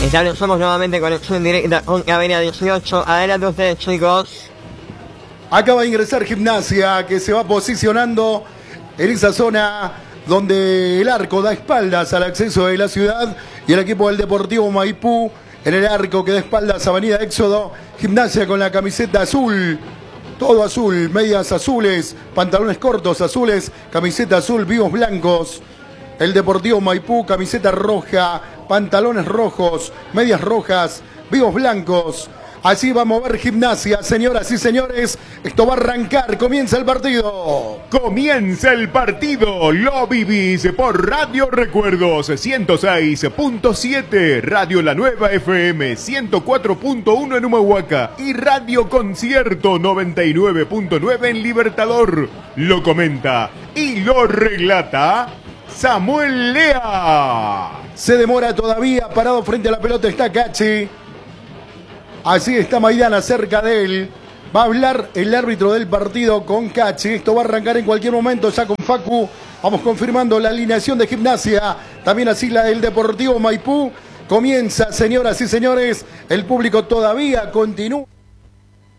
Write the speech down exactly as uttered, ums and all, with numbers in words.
Estamos nuevamente conexión directa con Avenida dieciocho. Adelante ustedes, chicos. Acaba de ingresar Gimnasia, que se va posicionando en esa zona donde el arco da espaldas al acceso de la ciudad, y el equipo del Deportivo Maipú en el arco que da espaldas a Avenida Éxodo. Gimnasia con la camiseta azul, todo azul, medias azules, pantalones cortos azules, camiseta azul, vivos blancos. El Deportivo Maipú, camiseta roja, pantalones rojos, medias rojas, vivos blancos. Así va a mover Gimnasia, señoras y señores. Esto va a arrancar, comienza el partido. Comienza el partido, lo vivís por Radio Recuerdos ciento seis punto siete, Radio La Nueva F M ciento cuatro punto uno en Humahuaca y Radio Concierto noventa y nueve punto nueve en Libertador. Lo comenta y lo relata Samuel Lea. Se demora todavía, parado frente a la pelota está Cachi. Así está Maidana cerca de él. Va a hablar el árbitro del partido con Cachi. Esto va a arrancar en cualquier momento ya con Facu. Vamos confirmando la alineación de Gimnasia. También así la del Deportivo Maipú. Comienza, señoras y señores. El público todavía continúa.